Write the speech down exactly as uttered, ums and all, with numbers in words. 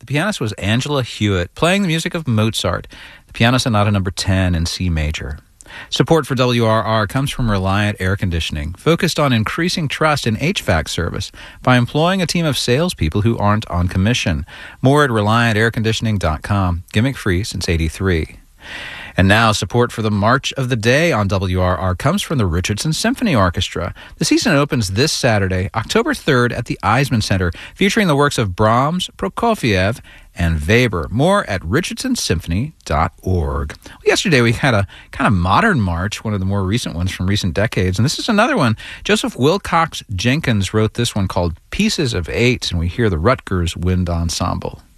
The pianist was Angela Hewitt, playing the music of Mozart, the Piano Sonata number ten in C major. Support for W R R comes from Reliant Air Conditioning, focused on increasing trust in H V A C service by employing a team of salespeople who aren't on commission. More at reliant air conditioning dot com. Gimmick free since eighty-three. And now, support for the March of the Day on W R R comes from the Richardson Symphony Orchestra. The season opens this Saturday, October third, at the Eisman Center, featuring the works of Brahms, Prokofiev, and Weber. More at richardson symphony dot org. Well, yesterday we had a kind of modern march, one of the more recent ones from recent decades, and this is another one. Joseph Wilcox Jenkins wrote this one called Pieces of Eight, and we hear the Rutgers Wind Ensemble.